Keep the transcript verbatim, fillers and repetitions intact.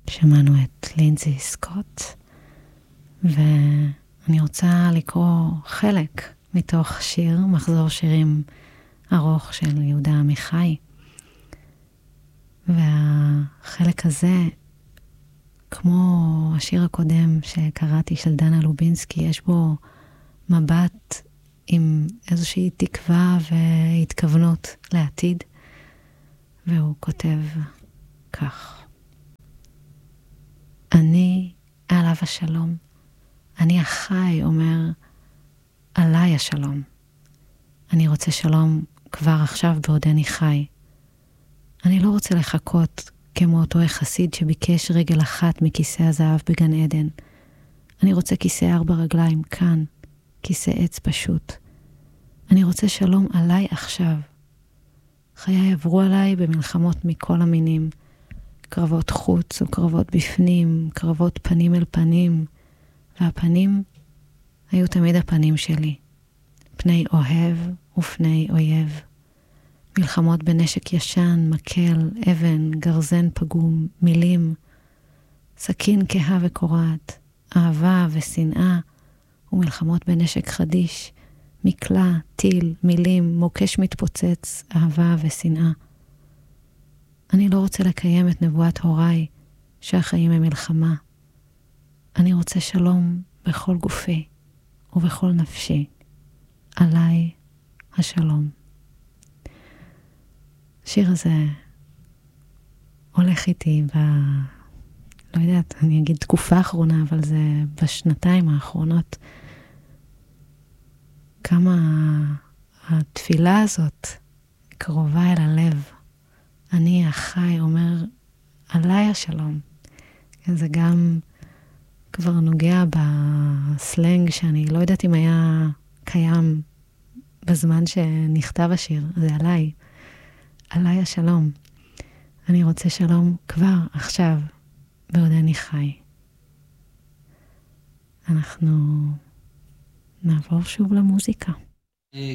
שמענו את לינזי סקוט, ואני רוצה לקרוא חלק מתוך שיר, מחזור שירים ארוך של יהודה עמיחי. והחלק הזה, כמו השיר הקודם שקראתי של דנה לובינסקי, יש בו מבט עם איזושהי תקווה והתכוונות לעתיד, והוא כותב כך: אני עליו השלום, אני החי אומר עליי השלום. אני רוצה שלום כבר עכשיו בעודני חי. אני לא רוצה לחכות כמו אותו החסיד שביקש רגל אחת מכיסא הזהב בגן עדן. אני רוצה כיסא ארבע רגליים כאן, כיסא עץ פשוט. אני רוצה שלום עליי עכשיו. חיי עברו עליי במלחמות מכל המינים, קרבות חוץ וקרבות בפנים, קרבות פנים אל פנים, והפנים היו תמיד הפנים שלי, פני אוהב ופני אויב. מלחמות בנשק ישן, מקל, אבן, גרזן פגום, מילים, סכין כהה וקורעת, אהבה ושנאה, ומלחמות בנשק חדיש, מקלה, טיל, מילים, מוקש מתפוצץ, אהבה ושנאה. אני לא רוצה לקיים את נבואת הוריי, שהחיים הם מלחמה. אני רוצה שלום בכל גופי ובכל נפשי. עליי השלום. השיר הזה הולך איתי ב... לא יודעת, אני אגיד תקופה האחרונה, אבל זה בשנתיים האחרונות. כמה התפילה הזאת קרובה אל הלב. אני החי אומר עליי השלום. זה גם כבר נוגע בסלנג שאני לא יודעת אם היה קיים בזמן שנכתב השיר. זה עליי. עליי השלום. אני רוצה שלום כבר עכשיו בעודני חי. אנחנו נעבור שוב למוזיקה.